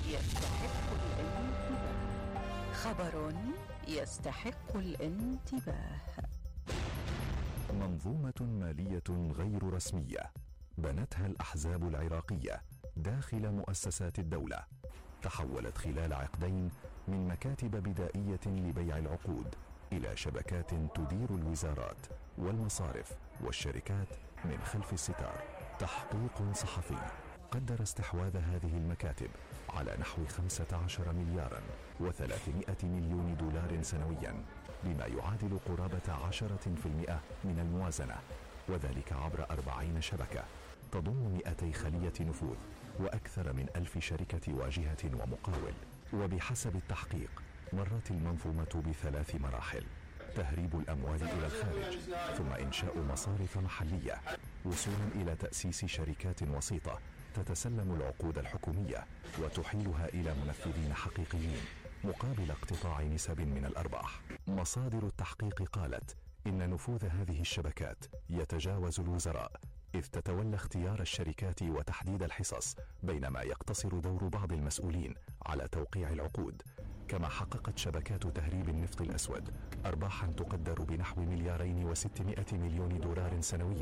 يستحق الانتباه. خبر يستحق الانتباه. منظومة مالية غير رسمية بنتها الأحزاب العراقية داخل مؤسسات الدولة، تحولت خلال عقدين من مكاتب بدائية لبيع العقود إلى شبكات تدير الوزارات والمصارف والشركات من خلف الستار. تحقيق صحفي قدر استحواذ هذه المكاتب على نحو 15 مليارا و300 مليون دولار سنويا، بما يعادل قرابة 10% من الموازنة، وذلك عبر 40 شبكة تضم 200 خلية نفوذ وأكثر من 1000 شركة واجهة ومقاول. وبحسب التحقيق مرت المنظومة ب3 مراحل: تهريب الأموال إلى الخارج، ثم إنشاء مصارف محلية، وصولا إلى تأسيس شركات وسيطة تتسلم العقود الحكومية وتحيلها إلى منفذين حقيقيين مقابل اقتطاع نسب من الأرباح. مصادر التحقيق قالت إن نفوذ هذه الشبكات يتجاوز الوزراء، إذ تتولى اختيار الشركات وتحديد الحصص، بينما يقتصر دور بعض المسؤولين على توقيع العقود. كما حققت شبكات تهريب النفط الأسود أرباحا تقدر بنحو 2.6 مليار دولار سنويا